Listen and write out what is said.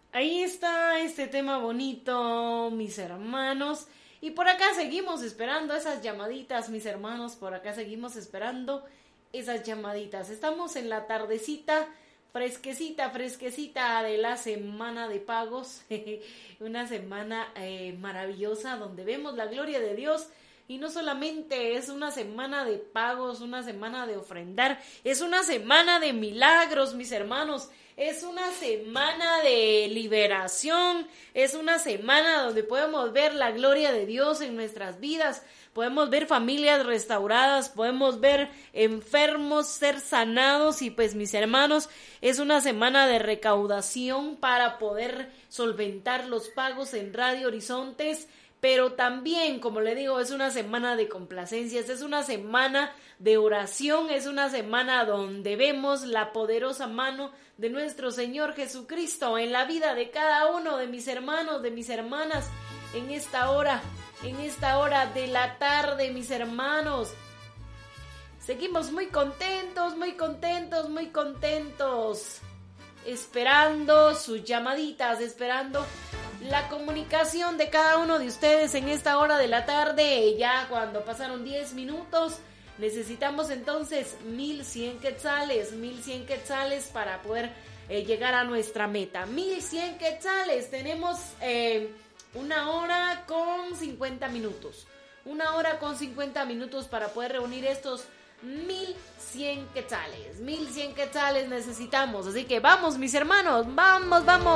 Ahí está este tema bonito, mis hermanos. Y por acá seguimos esperando esas llamaditas, mis hermanos. Por acá seguimos esperando esas llamaditas. Estamos en la tardecita, fresquecita, fresquecita de la semana de pagos. Una semana maravillosa donde vemos la gloria de Dios. Y no solamente es una semana de pagos, una semana de ofrendar, es una semana de milagros, mis hermanos. Es una semana de liberación, es una semana donde podemos ver la gloria de Dios en nuestras vidas, podemos ver familias restauradas, podemos ver enfermos ser sanados y pues mis hermanos, es una semana de recaudación para poder solventar los pagos en Radio Horizontes. Pero también, como le digo, es una semana de complacencias, es una semana de oración, es una semana donde vemos la poderosa mano de nuestro Señor Jesucristo en la vida de cada uno de mis hermanos, de mis hermanas, en esta hora de la tarde, mis hermanos. Seguimos muy contentos, muy contentos, muy contentos, esperando sus llamaditas, esperando la comunicación de cada uno de ustedes en esta hora de la tarde. Ya cuando pasaron 10 minutos, necesitamos entonces 1100 quetzales para poder llegar a nuestra meta. 1100 quetzales, tenemos una hora con 50 minutos. Una hora con 50 minutos para poder reunir estos 1100 quetzales. 1100 quetzales necesitamos, así que vamos, mis hermanos, vamos, vamos.